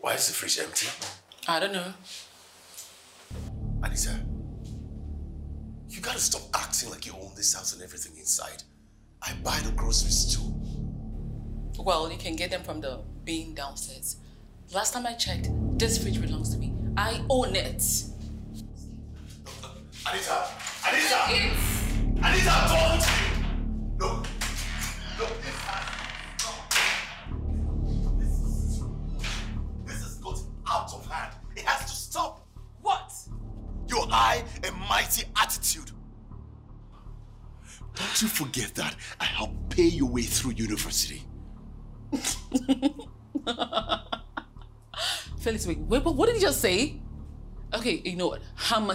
Why is the fridge empty? I don't know. Anita, you gotta stop acting like you own this house and everything inside. I buy the groceries too. Well, you can get them from the bin downstairs. Last time I checked, this fridge belongs to me. I own it. Anita! Anita! Anita, don't! No. No, this has got out of hand. It has to stop. What? Your high and mighty attitude. Don't you forget that I helped pay your way through university. Felix, wait, what did you just say? Okay, you know what? How much